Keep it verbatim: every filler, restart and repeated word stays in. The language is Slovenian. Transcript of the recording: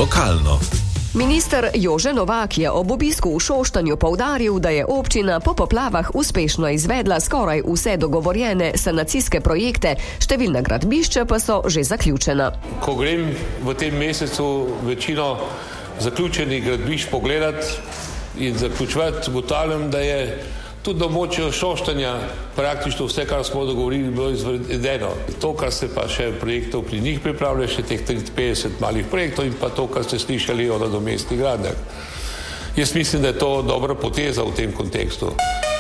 lokalno. Minister Jože Novak je ob obisku v Šoštanju poudaril, da je občina po poplavah uspešno izvedla skoraj vse dogovorjene sanacijske projekte, številna gradbišča pa so že zaključena. Ko grem v tem mesecu večino zaključenih gradbišč pogledati in zaključovati, ugotavljam, da je tudi na območju Šoštanja praktično vse, kar smo dogovorili, bilo izvedeno. To, kar se pa še projektov pri njih pripravlja, še teh triinpetdeset malih projektov in pa to, kar ste slišali o nadomestnih gradnjah. Jaz mislim, da je to dobra poteza v tem kontekstu.